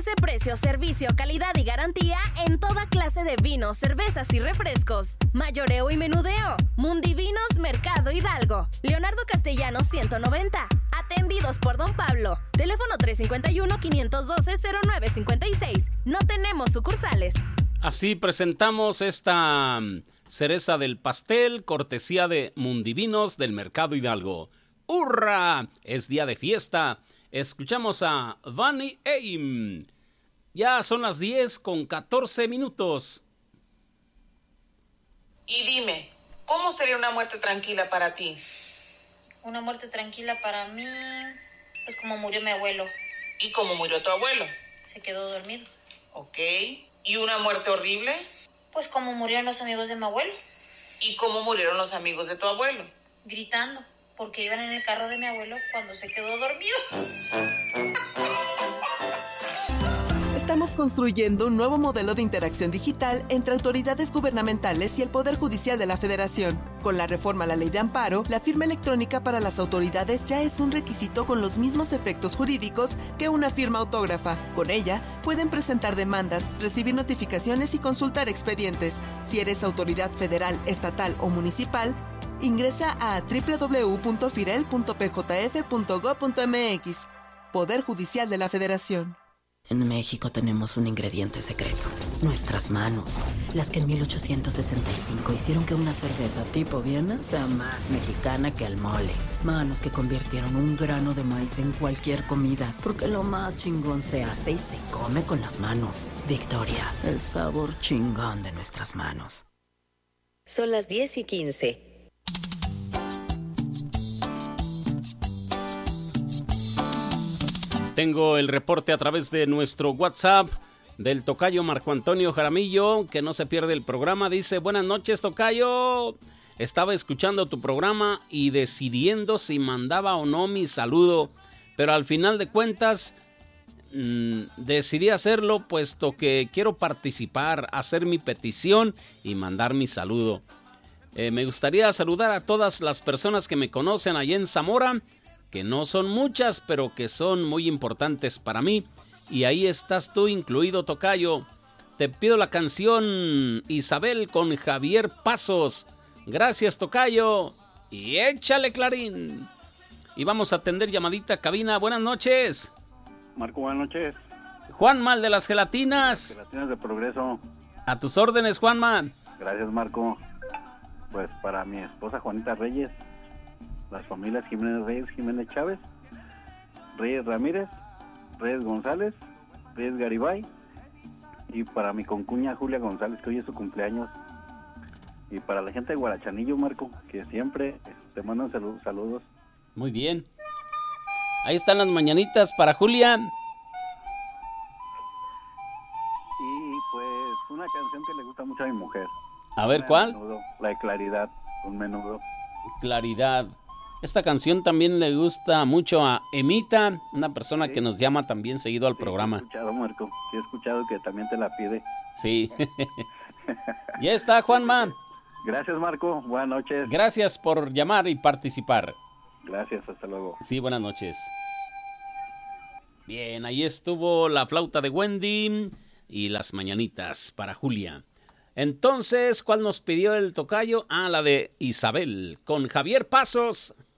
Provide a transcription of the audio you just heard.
Ofrece precio, servicio, calidad y garantía en toda clase de vinos, cervezas y refrescos. Mayoreo y menudeo. Mundivinos Mercado Hidalgo. Leonardo Castellanos 190. Atendidos por Don Pablo. Teléfono 351-512-0956. No tenemos sucursales. Así presentamos esta cereza del pastel, cortesía de Mundivinos del Mercado Hidalgo. ¡Hurra! Es día de fiesta. Escuchamos a Vanny Aim. Ya son las 10:14. Y dime, ¿cómo sería una muerte tranquila para ti? Una muerte tranquila para mí, pues como murió mi abuelo. ¿Y cómo murió tu abuelo? Se quedó dormido. Ok. ¿Y una muerte horrible? Pues como murieron los amigos de mi abuelo. ¿Y cómo murieron los amigos de tu abuelo? Gritando, porque iban en el carro de mi abuelo cuando se quedó dormido. Estamos construyendo un nuevo modelo de interacción digital entre autoridades gubernamentales y el Poder Judicial de la Federación. Con la reforma a la Ley de Amparo, la firma electrónica para las autoridades ya es un requisito con los mismos efectos jurídicos que una firma autógrafa. Con ella, pueden presentar demandas, recibir notificaciones y consultar expedientes. Si eres autoridad federal, estatal o municipal, ingresa a www.firel.pjf.gov.mx. Poder Judicial de la Federación. En México tenemos un ingrediente secreto, nuestras manos, las que en 1865 hicieron que una cerveza tipo Viena sea más mexicana que el mole. Manos que convirtieron un grano de maíz en cualquier comida, porque lo más chingón se hace y se come con las manos. Victoria, el sabor chingón de nuestras manos. Son las 10:15. Tengo el reporte a través de nuestro WhatsApp del tocayo Marco Antonio Jaramillo, que no se pierde el programa. Dice: buenas noches, tocayo. Estaba escuchando tu programa y decidiendo si mandaba o no mi saludo, pero al final de cuentas decidí hacerlo, puesto que quiero participar, hacer mi petición y mandar mi saludo. Me gustaría saludar a todas las personas que me conocen allá en Zamora, que no son muchas, pero que son muy importantes para mí. Y ahí estás tú incluido, tocayo. Te pido la canción Isabel con Javier Pasos. Gracias, tocayo. Y échale, Clarín. Y vamos a atender llamadita cabina. Buenas noches. Marco, buenas noches. Juanma, el de las gelatinas. Gelatinas de Progreso. A tus órdenes, Juanma. Gracias, Marco. Pues para mi esposa Juanita Reyes, las familias Jiménez Reyes, Jiménez Chávez, Reyes Ramírez, Reyes González, Reyes Garibay, y para mi concuña Julia González, que hoy es su cumpleaños, y para la gente de Guarachanillo, Marco, que siempre te mandan saludos. Muy bien. Ahí están las mañanitas para Julia. Y pues una canción que le gusta mucho a mi mujer. A ver, ¿cuál? Menudo, la de Claridad, con Menudo. Claridad. Esta canción también le gusta mucho a Emita, una persona que nos llama también seguido al programa. He escuchado, Marco. Sí, he escuchado que también te la pide. Sí. Ya está, Juanma. Gracias, Marco. Buenas noches. Gracias por llamar y participar. Gracias, hasta luego. Sí, buenas noches. Bien, ahí estuvo la flauta de Wendy y las mañanitas para Julia. Entonces, ¿cuál nos pidió el tocayo? Ah, la de Isabel, con Javier Pasos.